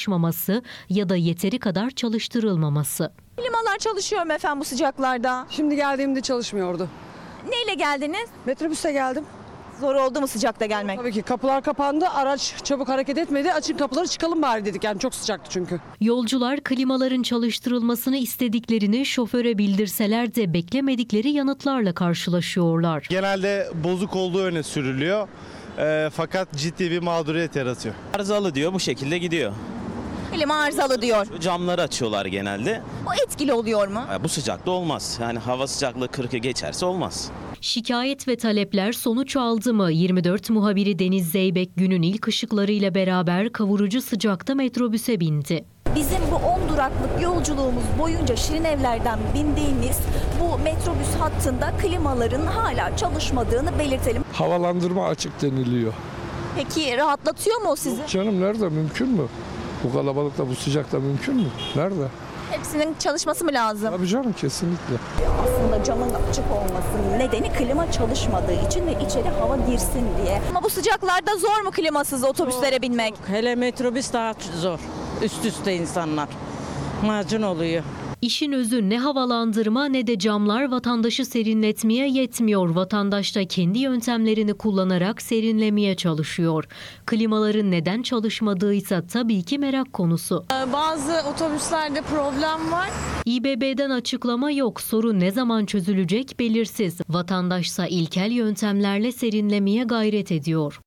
çalışmaması ya da yeteri kadar çalıştırılmaması. Klimalar çalışıyor mu efendim bu sıcaklarda? Şimdi geldiğimde çalışmıyordu. Neyle geldiniz? Metrobüste geldim. Zor oldu mu sıcakta gelmek? Tabii ki kapılar kapandı, araç çabuk hareket etmedi. Açın kapıları, çıkalım bari dedik, yani çok sıcaktı çünkü. Yolcular klimaların çalıştırılmasını istediklerini şoföre bildirseler de beklemedikleri yanıtlarla karşılaşıyorlar. Genelde bozuk olduğu öne sürülüyor. Fakat ciddi bir mağduriyet yaratıyor. Arızalı diyor, bu şekilde gidiyor. Klima arızalı diyor. Camları açıyorlar genelde. O etkili oluyor mu? Bu sıcakta olmaz. Yani hava sıcaklığı 40'ı geçerse olmaz. Şikayet ve talepler sonuç aldı mı? 24 muhabiri Deniz Zeybek günün ilk ışıklarıyla beraber kavurucu sıcakta metrobüse bindi. Bizim bu 10 duraklık yolculuğumuz boyunca Şirinevler'den bindiğimiz bu metrobüs hattında klimaların hala çalışmadığını belirtelim. Havalandırma açık deniliyor. Peki rahatlatıyor mu o sizi? Canım nerede, mümkün mü? Bu kalabalıkta, bu sıcakta mümkün mü? Nerede? Hepsinin çalışması mı lazım? Tabii canım, kesinlikle. Aslında camın açık olmasının nedeni klima çalışmadığı için ve içeri hava girsin diye. Ama bu sıcaklarda zor mu klimasız otobüslere binmek? Hele metrobüs daha zor. Üst üste insanlar. Macun oluyor. İşin özü ne havalandırma ne de camlar vatandaşı serinletmeye yetmiyor. Vatandaş da kendi yöntemlerini kullanarak serinlemeye çalışıyor. Klimaların neden çalışmadığıysa tabii ki merak konusu. Bazı otobüslerde problem var. İBB'den açıklama yok. Sorun ne zaman çözülecek belirsiz. Vatandaşsa ilkel yöntemlerle serinlemeye gayret ediyor.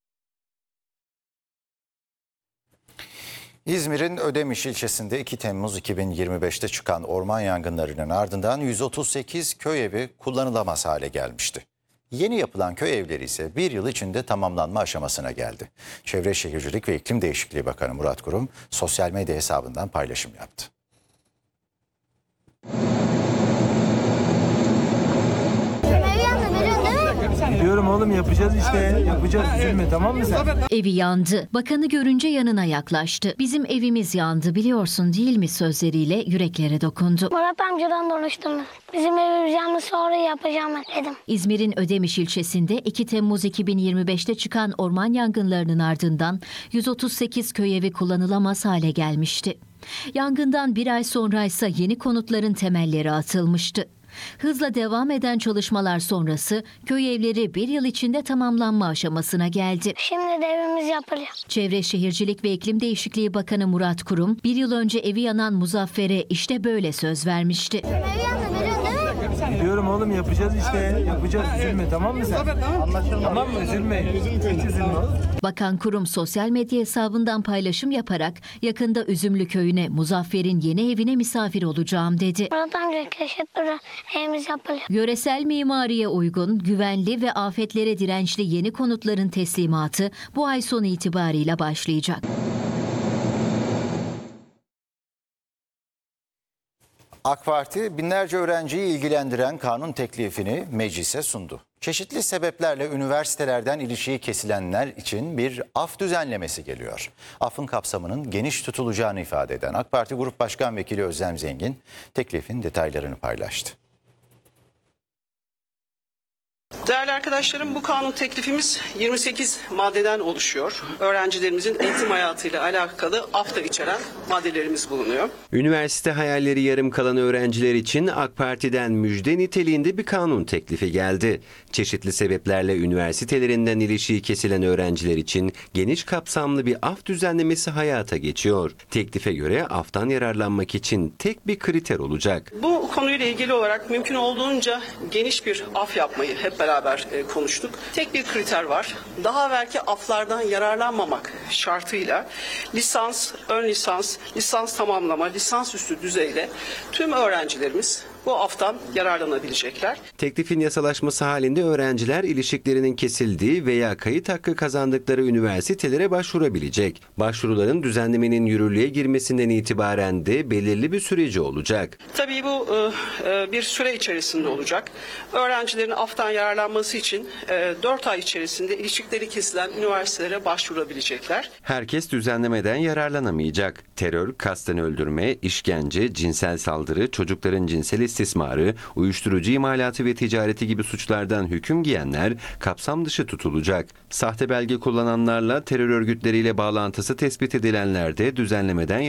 İzmir'in Ödemiş ilçesinde 2 Temmuz 2025'te çıkan orman yangınlarının ardından 138 köy evi kullanılamaz hale gelmişti. Yeni yapılan köy evleri ise bir yıl içinde tamamlanma aşamasına geldi. Çevre Şehircilik ve İklim Değişikliği Bakanı Murat Kurum sosyal medya hesabından paylaşım yaptı. Diyorum oğlum, yapacağız işte. Yapacağız, üzülme, tamam mı sen? Evi yandı. Bakanı görünce yanına yaklaştı. Bizim evimiz yandı biliyorsun değil mi sözleriyle yüreklere dokundu. Murat amcadan konuştum. Bizim evimiz yandı, sonra yapacağım dedim. İzmir'in Ödemiş ilçesinde 2 Temmuz 2025'te çıkan orman yangınlarının ardından 138 köy evi kullanılamaz hale gelmişti. Yangından bir ay sonra ise yeni konutların temelleri atılmıştı. Hızla devam eden çalışmalar sonrası köy evleri bir yıl içinde tamamlanma aşamasına geldi. Şimdi de evimiz yapılıyor. Çevre Şehircilik ve İklim Değişikliği Bakanı Murat Kurum, bir yıl önce evi yanan Muzaffer'e işte böyle söz vermişti. Evi yandı, biliyorsun değil mi? Diyorum oğlum, yapacağız işte. Yapacağız, üzülme, tamam mı sen? Tamam mı? Üzülme. Hiç üzülme. Bakan Kurum sosyal medya hesabından paylaşım yaparak yakında Üzümlü Köyü'ne Muzaffer'in yeni evine misafir olacağım dedi. Murat amca teşekkürler. Evimiz yapılıyor. Yöresel mimariye uygun, güvenli ve afetlere dirençli yeni konutların teslimatı bu ay sonu itibariyle başlayacak. AK Parti binlerce öğrenciyi ilgilendiren kanun teklifini meclise sundu. Çeşitli sebeplerle üniversitelerden ilişiği kesilenler için bir af düzenlemesi geliyor. Afın kapsamının geniş tutulacağını ifade eden AK Parti Grup Başkan Vekili Özlem Zengin teklifin detaylarını paylaştı. Değerli arkadaşlarım, bu kanun teklifimiz 28 maddeden oluşuyor. Öğrencilerimizin eğitim hayatıyla alakalı af da içeren maddelerimiz bulunuyor. Üniversite hayalleri yarım kalan öğrenciler için AK Parti'den müjde niteliğinde bir kanun teklifi geldi. Çeşitli sebeplerle üniversitelerinden ilişiği kesilen öğrenciler için geniş kapsamlı bir af düzenlemesi hayata geçiyor. Teklife göre aftan yararlanmak için tek bir kriter olacak. Bu konuyla ilgili olarak mümkün olduğunca geniş bir af yapmayı hep beraber konuştuk. Tek bir kriter var. Daha evvelki aflardan yararlanmamak şartıyla lisans, ön lisans, lisans tamamlama, lisans üstü düzeyde tüm öğrencilerimiz bu aftan yararlanabilecekler. Teklifin yasalaşması halinde öğrenciler ilişiklerinin kesildiği veya kayıt hakkı kazandıkları üniversitelere başvurabilecek. Başvuruların düzenlemenin yürürlüğe girmesinden itibaren de belirli bir süreci olacak. Tabii bu bir süre içerisinde olacak. Öğrencilerin aftan yararlanması için 4 ay içerisinde ilişkileri kesilen üniversitelere başvurabilecekler. Herkes düzenlemeden yararlanamayacak. Terör, kasten öldürme, işkence, cinsel saldırı, çocukların cinsel istismarı, uyuşturucu imalatı ve ticareti gibi suçlardan hüküm giyenler kapsam dışı tutulacak. Sahte belge kullananlarla terör örgütleriyle bağlantısı tespit edilenler de düzenlemeden